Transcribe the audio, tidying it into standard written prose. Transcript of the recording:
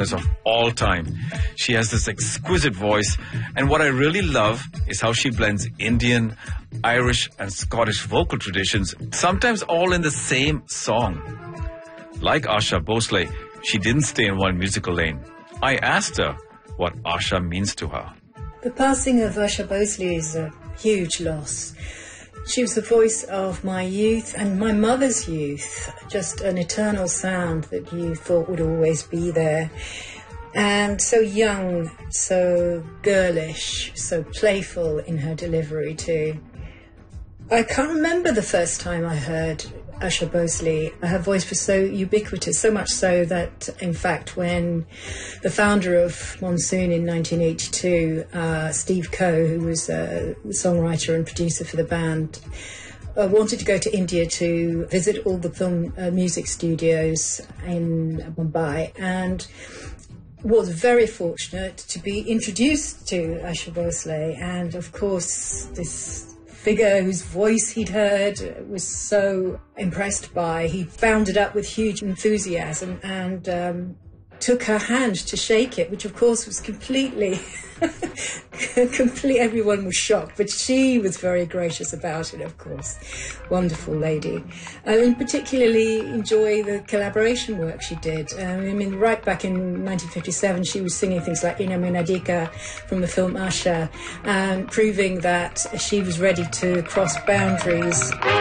singers of all time. She has this exquisite voice, and what I really love is how she blends Indian, Irish, and Scottish vocal traditions, sometimes all in the same song. Like Asha Bhosle, she didn't stay in one musical lane. I asked her what Asha means to her. The passing of Asha Bhosle is a huge loss. She was the voice of my youth and my mother's youth, just an eternal sound that you thought would always be there. And so young, so girlish, so playful in her delivery too. I can't remember the first time I heard Asha Bhosle. Her voice was so ubiquitous, so much so that, in fact, when the founder of Monsoon in 1982, Steve Coe, who was the songwriter and producer for the band, wanted to go to India to visit all the film music studios in Mumbai, and was very fortunate to be introduced to Asha Bhosle. And, of course, this figure whose voice he'd heard was so impressed by. He bounded up with huge enthusiasm and took her hand to shake it, which of course was completely, everyone was shocked, but she was very gracious about it, of course. Wonderful lady. And particularly enjoy the collaboration work she did. I mean, right back in 1957, she was singing things like Ina Minadika from the film Asha, proving that she was ready to cross boundaries.